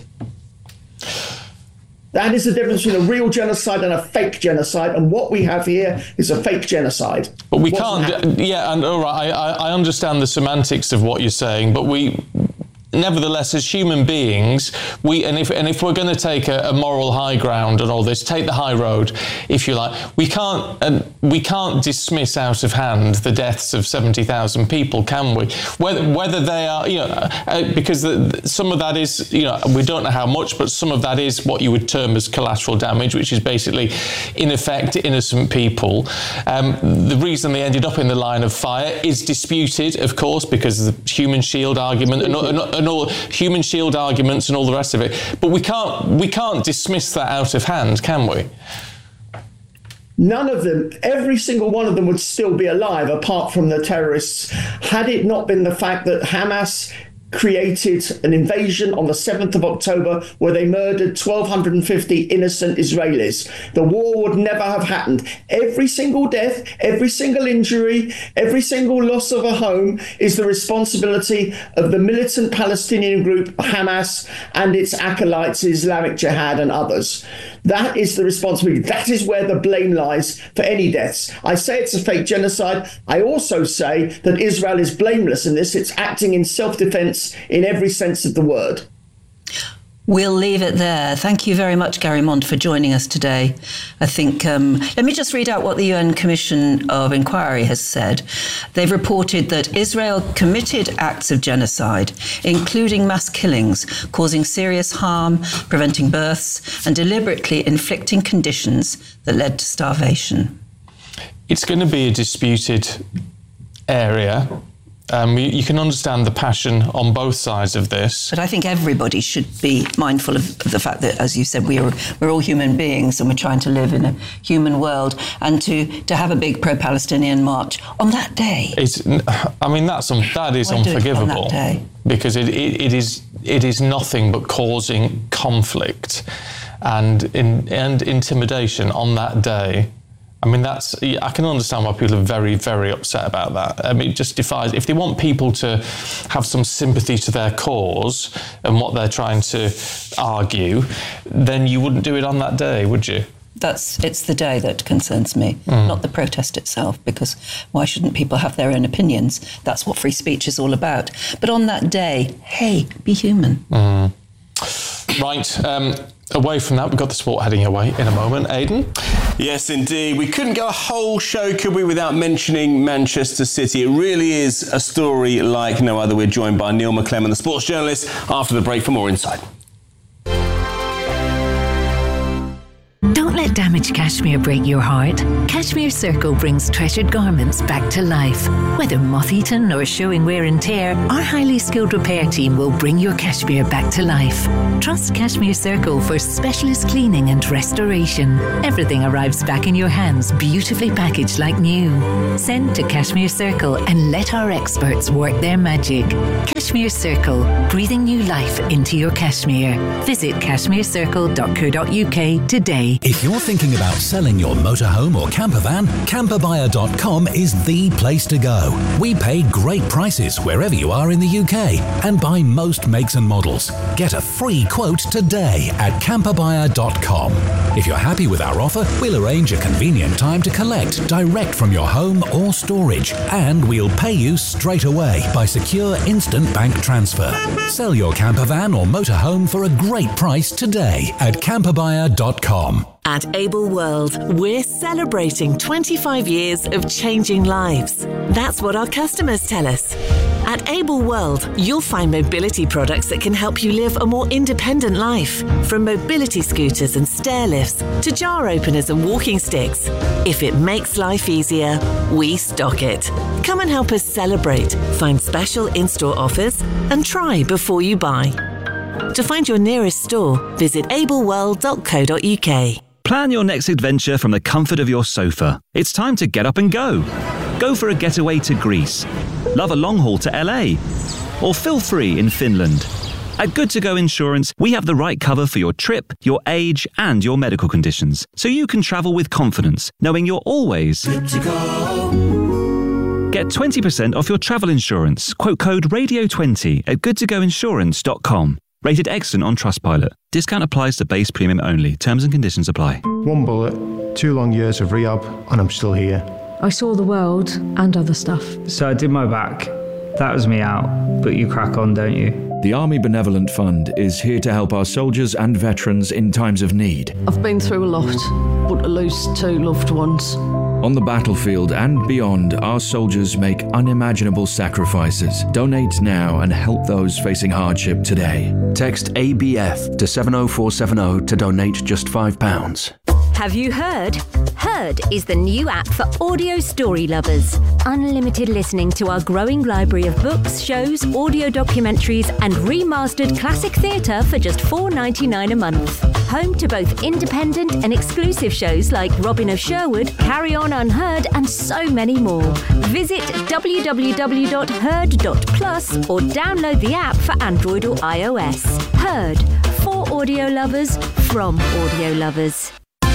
That is the difference between a real genocide and a fake genocide, and what we have here is a fake genocide. But we can't, yeah, and all right, I, I understand the semantics of what you're saying, but we, nevertheless, as human beings, we and if and if we're going to take a, a moral high ground and all this, take the high road, if you like, we can't and we can't dismiss out of hand the deaths of seventy thousand people, can we? Whether whether they are, you know, uh, because the, some of that is, you know, we don't know how much, but some of that is what you would term as collateral damage, which is basically, in effect, innocent people. Um, the reason they ended up in the line of fire is disputed, of course, because of the human shield argument and, and, and all human shield arguments and all the rest of it. But we can't we can't dismiss that out of hand, can we? None of them, every single one of them would still be alive, apart from the terrorists, had it not been the fact that Hamas created an invasion on the seventh of October where they murdered twelve fifty innocent Israelis. The war would never have happened. Every single death, every single injury, every single loss of a home is the responsibility of the militant Palestinian group Hamas and its acolytes, Islamic Jihad and others. That is the responsibility. That is where the blame lies for any deaths. I say it's a fake genocide. I also say that Israel is blameless in this. It's acting in self-defense in every sense of the word. We'll leave it there. Thank you very much, Gary Mond, for joining us today. I think, um, let me just read out what the U N Commission of Inquiry has said. They've reported that Israel committed acts of genocide, including mass killings, causing serious harm, preventing births, and deliberately inflicting conditions that led to starvation. It's going to be a disputed area. Um, you, you can understand the passion on both sides of this. But I think everybody should be mindful of the fact that, as you said, we are, we're all human beings and we're trying to live in a human world. And to, to have a big pro-Palestinian march on that day... It's, I mean, that's un, that is Why do it unforgivable. on that day? Because it, it, it, is, it is nothing but causing conflict and, in, and intimidation on that day. I mean, that's, I can understand why people are very, very upset about that. I mean, it just defies, if they want people to have some sympathy to their cause and what they're trying to argue, then you wouldn't do it on that day, would you? That's, it's the day that concerns me, Mm. not the protest itself, because why shouldn't people have their own opinions? That's what free speech is all about. But on that day, hey, be human. Mm. Right, um, away from that, we've got the sport heading away in a moment. Aidan? Yes, indeed. We couldn't go a whole show, could we, without mentioning Manchester City. It really is a story like no other. We're joined by Neil McClellan, the sports journalist, after the break for more insight. Don't let damaged cashmere break your heart. Cashmere Circle brings treasured garments back to life. Whether moth-eaten or showing wear and tear, our highly skilled repair team will bring your cashmere back to life. Trust Cashmere Circle for specialist cleaning and restoration. Everything arrives back in your hands, beautifully packaged like new. Send to Cashmere Circle and let our experts work their magic. Cashmere Circle, breathing new life into your cashmere. Visit cashmere circle dot co dot U K today. If you're thinking about selling your motorhome or camper van, camper buyer dot com is the place to go. We pay great prices wherever you are in the U K and buy most makes and models. Get a free quote today at camper buyer dot com. If you're happy with our offer, we'll arrange a convenient time to collect direct from your home or storage, and we'll pay you straight away by secure instant bank transfer. Sell your camper van or motorhome for a great price today at camper buyer dot com. At Able World, we're celebrating twenty-five years of changing lives. That's what our customers tell us. At Able World, you'll find mobility products that can help you live a more independent life. From mobility scooters and stair lifts to jar openers and walking sticks. If it makes life easier, we stock it. Come and help us celebrate, find special in-store offers, and try before you buy. To find your nearest store, visit able world dot co dot U K. Plan your next adventure from the comfort of your sofa. It's time to get up and go. Go for a getaway to Greece. Love a long haul to L A. Or feel free in Finland. At Good To Go Insurance, we have the right cover for your trip, your age, and your medical conditions, so you can travel with confidence, knowing you're always good to go. Get twenty percent off your travel insurance. Quote code radio twenty at good to go insurance dot com. Rated excellent on Trustpilot. Discount applies to base premium only. Terms and conditions apply. One bullet, two long years of rehab, and I'm still here. I saw the world and other stuff. So I did my back. That was me out. But you crack on, don't you? The Army Benevolent Fund is here to help our soldiers and veterans in times of need. I've been through a lot, but to lose two loved ones. On the battlefield and beyond, our soldiers make unimaginable sacrifices. Donate now and help those facing hardship today. Text A B F to seven oh four seven oh to donate just five pounds. Have you heard? Heard is the new app for audio story lovers. Unlimited listening to our growing library of books, shows, audio documentaries, and remastered classic theatre for just four pounds ninety-nine a month. Home to both independent and exclusive shows like Robin of Sherwood, Carry On Unheard, and so many more. Visit w w w dot heard dot plus or download the app for Android or iOS. Heard, for audio lovers, from audio lovers.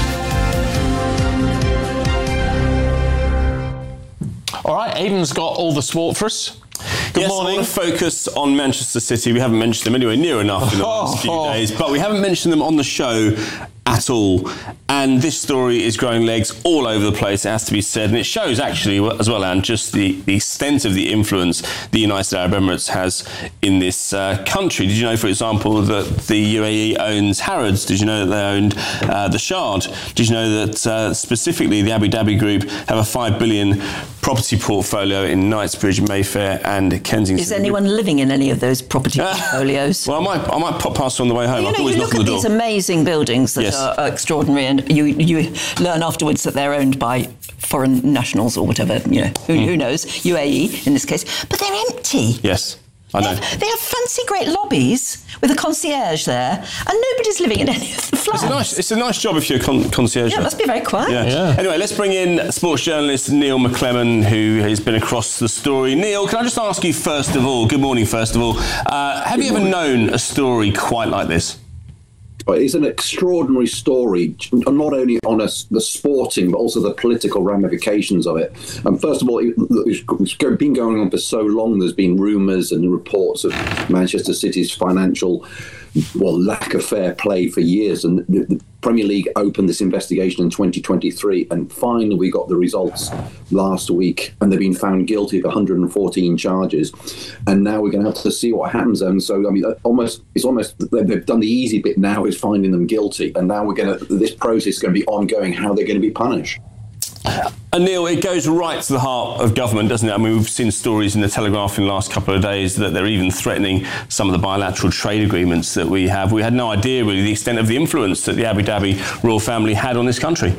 All right, Aidan's got all the sport for us. Good yes, morning. I want to focus on Manchester City. We haven't mentioned them anywhere near enough in the last few days, but we haven't mentioned them on the show at all. And this story is growing legs all over the place, it has to be said. And it shows, actually, as well, Anne, just the, the extent of the influence the United Arab Emirates has in this uh, country. Did you know, for example, that the U A E owns Harrods? Did you know that they owned uh, the Shard? Did you know that uh, specifically the Abu Dhabi Group have a five billion property portfolio in Knightsbridge, Mayfair and Kensington? Is anyone living in any of those property portfolios? Well, I might, I might pop past on the way home. Well, you I know, always you knock look on the at door. these amazing buildings that Yes. are extraordinary, and you you learn afterwards that they're owned by foreign nationals or whatever, you know, who, mm. who knows, U A E in this case, but they're empty. Yes. I know. They have, they have fancy great lobbies with a concierge there, and nobody's living in any of the flats. It's a nice, it's a nice job if you're a con- concierge. Yeah, it must be very quiet. Yeah. yeah. Anyway, let's bring in sports journalist Neil McClemon, who has been across the story. Neil, can I just ask you first of all, good morning first of all, uh, have good you ever morning. known a story quite like this? It's an extraordinary story, not only on a, the sporting, but also the political ramifications of it. And um, first of all, it, it's been going on for so long. There's been rumours and reports of Manchester City's financial, well, lack of fair play for years. And the, the Premier League opened this investigation in twenty twenty-three, and finally we got the results last week, and they've been found guilty of one hundred fourteen charges. And now we're going to have to see what happens. And so, I mean, almost it's almost they've done the easy bit now, is finding them guilty, and now we're going to this process is going to be ongoing. How they're going to be punished. And Neil, it goes right to the heart of government, doesn't it? I mean, we've seen stories in the Telegraph in the last couple of days that they're even threatening some of the bilateral trade agreements that we have. We had no idea, really, the extent of the influence that the Abu Dhabi royal family had on this country.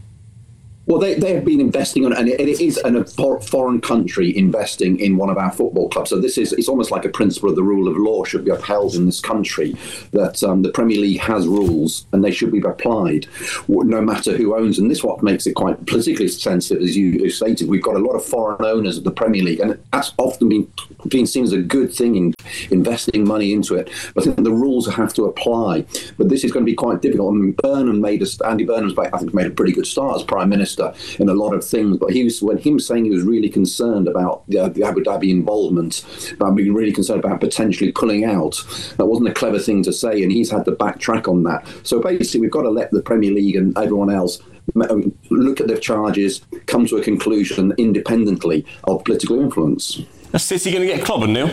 Well, they, they have been investing on, and it, it is an, a foreign country investing in one of our football clubs. So this is, it's almost like a principle of the rule of law should be upheld in this country, that um, the Premier League has rules and they should be applied no matter who owns. And this is what makes it quite politically sensitive, as you stated. We've got a lot of foreign owners of the Premier League, and that's often been, been seen as a good thing in investing money into it. But I think the rules have to apply. But this is going to be quite difficult. I mean, Burnham made a, Andy Burnham's, I think, made a pretty good start as Prime Minister in a lot of things, but he was when him saying he was really concerned about the, the Abu Dhabi involvement, about being really concerned about potentially pulling out. That wasn't a clever thing to say, and he's had to backtrack on that. So basically, we've got to let the Premier League and everyone else look at the charges, come to a conclusion independently of political influence. Is City going to get clobbered, Neil?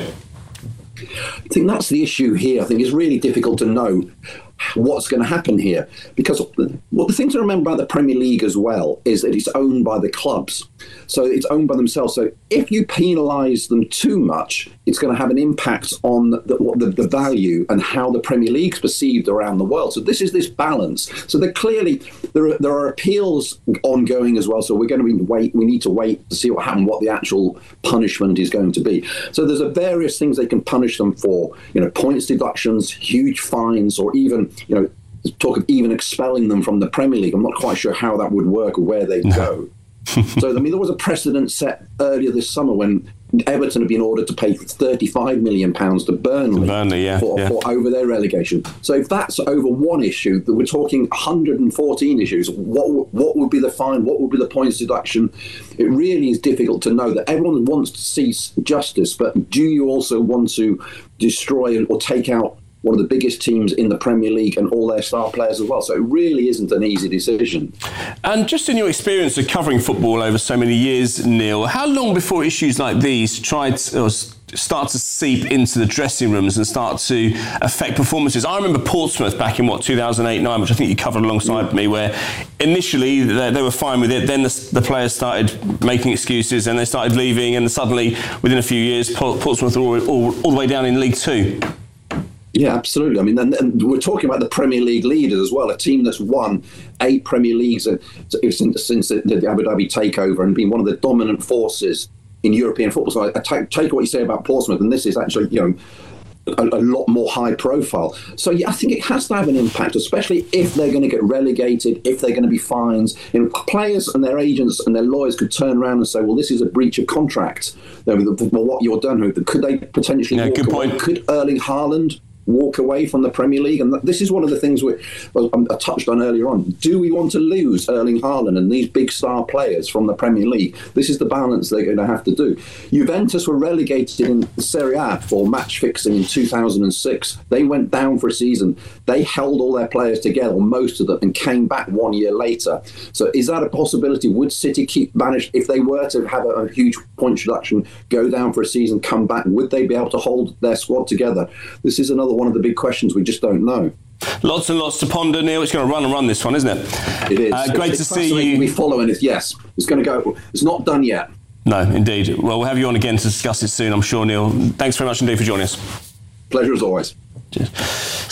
I think that's the issue here. I think it's really difficult to know what's going to happen here, because well, the thing to remember about the Premier League as well is that it's owned by the clubs, so it's owned by themselves. So if you penalise them too much, it's going to have an impact on the, the, the value and how the Premier League's perceived around the world. So this is this balance. So there clearly there are, there are appeals ongoing as well. So we're going to be wait. We need to wait to see what happens, what the actual punishment is going to be. So there's a various things they can punish them for. You know, points deductions, huge fines, or even you know, talk of even expelling them from the Premier League. I'm not quite sure how that would work or where they'd go. So, I mean, there was a precedent set earlier this summer when Everton had been ordered to pay thirty-five million pounds to Burnley, Burnley yeah, for, yeah. for over their relegation. So if that's over one issue, that we're talking one hundred fourteen issues, what what would be the fine? What would be the points deduction? It really is difficult to know. That everyone wants to see justice, but do you also want to destroy or take out one of the biggest teams in the Premier League and all their star players as well? So it really isn't an easy decision. And just in your experience of covering football over so many years, Neil, how long before issues like these try to, or start to seep into the dressing rooms and start to affect performances? I remember Portsmouth back in, what, two thousand eight nine, which I think you covered alongside me, where initially they, they were fine with it, then the, the players started making excuses and they started leaving, and suddenly, within a few years, Portsmouth were all, all, all the way down in League Two. Yeah, absolutely. I mean, and, and we're talking about the Premier League leaders as well, a team that's won eight Premier Leagues since, since the, the Abu Dhabi takeover and been one of the dominant forces in European football. So I, I take, take what you say about Portsmouth, and this is actually, you know, a, a lot more high profile. So yeah, I think it has to have an impact, especially if they're going to get relegated, if they're going to be fines. You know, players and their agents and their lawyers could turn around and say, well, this is a breach of contract. Well, what you're done, could they potentially yeah, walk good away? point. Could Erling Haaland walk away from the Premier League? And this is one of the things we I touched on earlier on. Do we want to lose Erling Haaland and these big star players from the Premier League? This is the balance they're going to have to do. Juventus were relegated in Serie A for match fixing in two thousand six. They went down for a season. They held all their players together, most of them, and came back one year later. So is that a possibility? Would City keep managed if they were to have a, a huge point reduction, go down for a season, come back? Would they be able to hold their squad together? This is another one of the big questions we just don't know. Lots and lots to ponder, Neil. It's going to run and run this one, isn't it? It is. Uh, great it's to see you. We following it. Yes, it's going to go. It's not done yet. No, indeed. Well, we'll have you on again to discuss it soon, I'm sure, Neil. Thanks very much indeed for joining us. Pleasure as always. Cheers.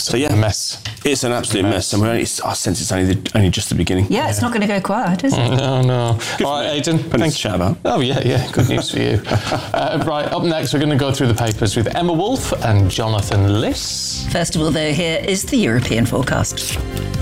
So yeah, a mess. It's an absolute mess, and we're only, I sense it's only the, only just the beginning. Yeah, it's not going to go quiet, is it? No, no. Good All right, Aidan. Thanks to chat about. Oh yeah, yeah. Good news for you. uh, right, up next, we're going to go through the papers with Emma Wolfe and Jonathan Liss. First of all, though, here is the European forecast.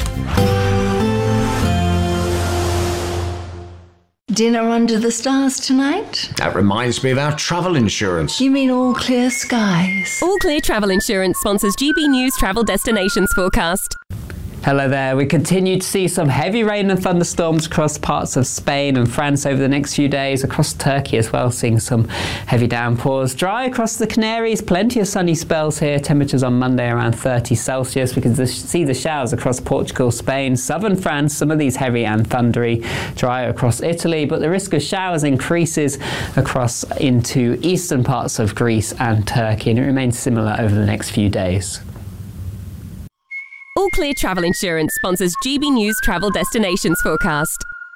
Dinner under the stars tonight? That reminds me of our travel insurance. You mean All Clear Skies? All Clear Travel Insurance sponsors G B News Travel Destinations forecast. Hello there. We continue to see some heavy rain and thunderstorms across parts of Spain and France over the next few days, across Turkey as well, seeing some heavy downpours. Dry across the Canaries, plenty of sunny spells here. Temperatures on Monday around thirty Celsius. We can see the showers across Portugal, Spain, southern France, some of these heavy and thundery. Dry across Italy, but the risk of showers increases across into eastern parts of Greece and Turkey, and it remains similar over the next few days. All Clear Travel Insurance sponsors G B News Travel Destinations forecast.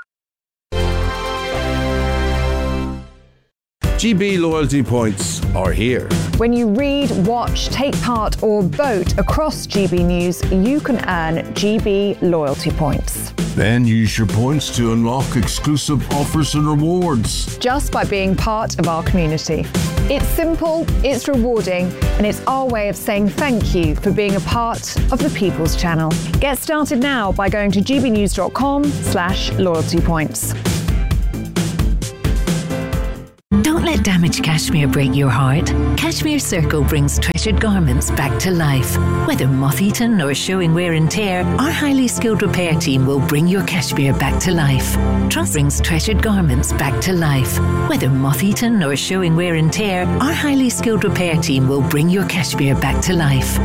G B loyalty points are here. When you read, watch, take part or vote across G B News, you can earn G B loyalty points. Then use your points to unlock exclusive offers and rewards. Just by being part of our community. It's simple, it's rewarding, and it's our way of saying thank you for being a part of the People's Channel. Get started now by going to gbnews.com slash loyalty points. Don't let damaged cashmere break your heart. Cashmere Circle brings treasured garments back to life. Whether moth-eaten or showing wear and tear, our highly skilled repair team will bring your cashmere back to life. Trust brings treasured garments back to life. Whether moth-eaten or showing wear and tear, our highly skilled repair team will bring your cashmere back to life.